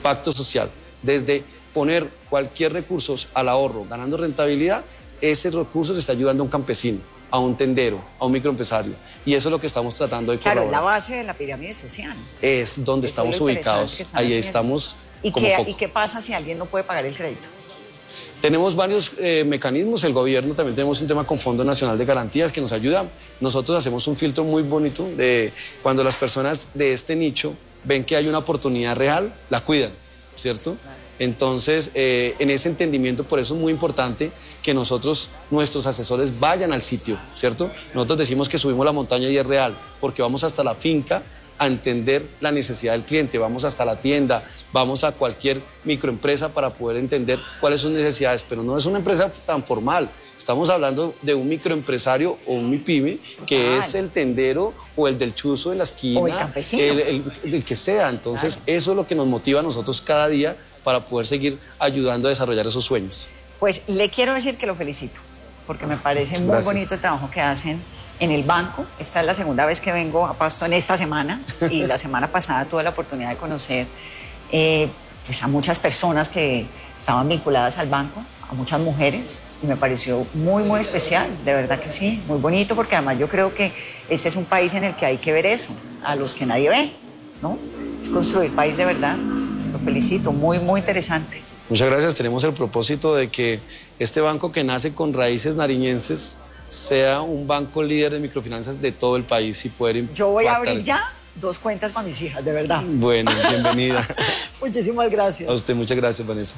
impacto social. Desde poner cualquier recurso al ahorro, ganando rentabilidad, ese recurso se está ayudando a un campesino, a un tendero, a un microempresario. Y eso es lo que estamos tratando de colaborar. Claro, es la base de la pirámide social. Es donde estamos ubicados, ahí estamos. ¿Y qué pasa si alguien no puede pagar el crédito? Tenemos varios mecanismos, el gobierno también tenemos un tema con Fondo Nacional de Garantías que nos ayuda. Nosotros hacemos un filtro muy bonito de cuando las personas de este nicho ven que hay una oportunidad real, la cuidan, ¿cierto? Claro. Entonces, en ese entendimiento, por eso es muy importante que nuestros asesores vayan al sitio, ¿cierto? Nosotros decimos que subimos la montaña y es real, porque vamos hasta la finca a entender la necesidad del cliente, vamos hasta la tienda, vamos a cualquier microempresa para poder entender cuáles son sus necesidades, pero no es una empresa tan formal. Estamos hablando de un microempresario o un MIPYME que es el tendero o el del chuzo en la esquina, o el campesino, el que sea. Entonces, claro, eso es lo que nos motiva a nosotros cada día para poder seguir ayudando a desarrollar esos sueños. Pues le quiero decir que lo felicito, porque me parece muy bonito el trabajo que hacen en el banco. Esta es la segunda vez que vengo a Pasto en esta semana y la semana pasada tuve la oportunidad de conocer pues a muchas personas que estaban vinculadas al banco, a muchas mujeres, y me pareció muy, muy especial, de verdad que sí, muy bonito, porque además yo creo que este es un país en el que hay que ver eso, a los que nadie ve, ¿no? Es construir país de verdad. Lo felicito, muy, muy interesante. Muchas gracias. Tenemos el propósito de que este banco que nace con raíces nariñenses sea un banco líder de microfinanzas de todo el país y poder impactar. Yo voy a abrir ya 2 cuentas para mis hijas, de verdad. Bueno, bienvenida. Muchísimas gracias. A usted, muchas gracias, Vanessa.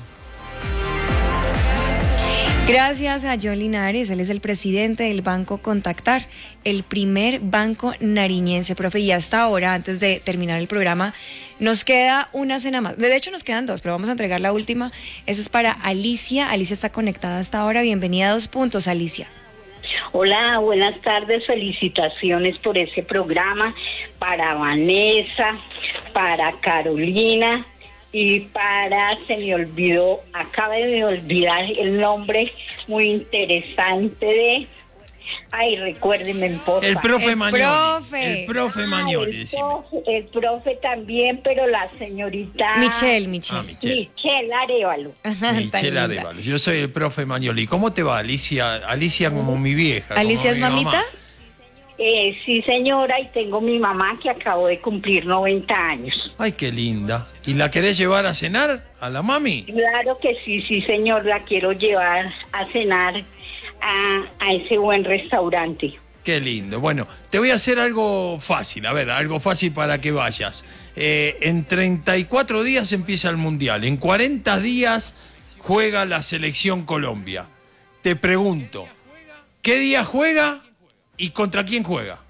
Gracias a John Linares, él es el presidente del Banco Contactar, el primer banco nariñense, profe. Y hasta ahora, antes de terminar el programa, nos queda una cena más. De hecho, nos quedan 2, pero vamos a entregar la última. Esa es para Alicia. Alicia está conectada hasta ahora. Bienvenida a 2 Puntos, Alicia. Hola, buenas tardes. Felicitaciones por ese programa. Para Vanessa, para Carolina. Y acaba de olvidar el nombre muy interesante de... Ay, recuérdenme, porfa. El profe Magnoli. El profe Magnoli. El profe también, pero la señorita... Michelle Arévalo. Michelle Arévalo. Yo soy el profe Magnoli. ¿Cómo te va, Alicia? Alicia como mi vieja. ¿Alicia es mamita? Mamá. Sí, señora, y tengo mi mamá que acabó de cumplir 90 años. Ay, qué linda. ¿Y la querés llevar a cenar a la mami? Claro que sí, señor, la quiero llevar a cenar a ese buen restaurante. Qué lindo. Bueno, te voy a hacer algo fácil, algo fácil para que vayas. En 34 días empieza el Mundial, en 40 días juega la Selección Colombia. Te pregunto, ¿qué día juega y contra quién juega?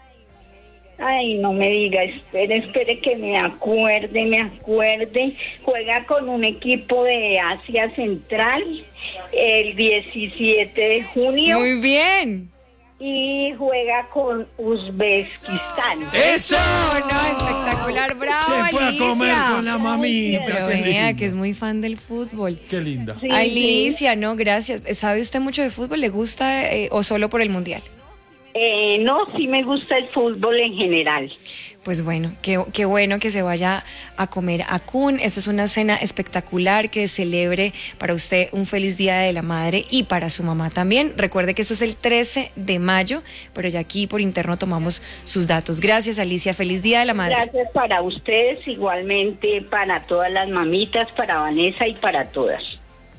Ay, no me diga, espere que me acuerde. Juega con un equipo de Asia Central el 17 de junio. Muy bien. Y juega con Uzbekistán. ¡Eso! No, espectacular, bravo, Se fue Alicia. a comer con la mamita. Pero vea que es muy fan del fútbol. Qué linda. Sí, Alicia, no, gracias. ¿Sabe usted mucho de fútbol? ¿Le gusta o solo por el Mundial? No, sí me gusta el fútbol en general. Pues bueno, qué bueno que se vaya a comer a Kun. Esta es una cena espectacular que celebre para usted un feliz Día de la Madre y para su mamá también. Recuerde que esto es el 13 de mayo, pero ya aquí por interno tomamos sus datos. Gracias, Alicia. Feliz Día de la Madre. Gracias para ustedes, igualmente para todas las mamitas, para Vanessa y para todas.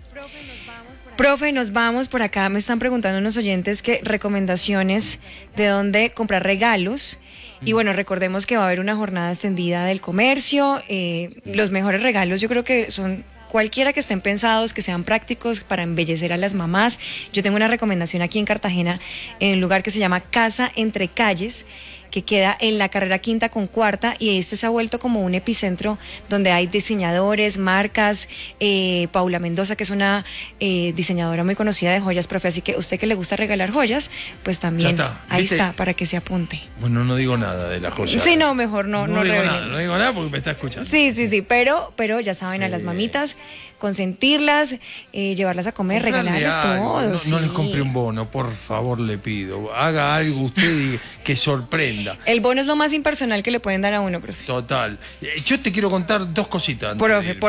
Profe, nos vamos por acá. Me están preguntando unos oyentes que recomendaciones de dónde comprar regalos. Y bueno, recordemos que va a haber una jornada extendida del comercio. Los mejores regalos yo creo que son cualquiera que estén pensados, que sean prácticos para embellecer a las mamás. Yo tengo una recomendación aquí en Cartagena, en un lugar que se llama Casa Entre Calles, que queda en la carrera 5ª con 4ª, y este se ha vuelto como un epicentro donde hay diseñadores, marcas, Paula Mendoza, que es una diseñadora muy conocida de joyas, profe, así que usted que le gusta regalar joyas, pues también ahí está, para que se apunte. Bueno, no digo nada de la joya. Sí, no, mejor no revelemos. No digo nada porque me está escuchando. Sí, pero ya saben, a las mamitas, consentirlas, llevarlas a comer, regalarles todo. No les compre un bono, por favor, le pido. Haga algo usted que sorprenda. El bono es lo más impersonal que le pueden dar a uno, profe. Total. Yo te quiero contar 2 cositas. Profe,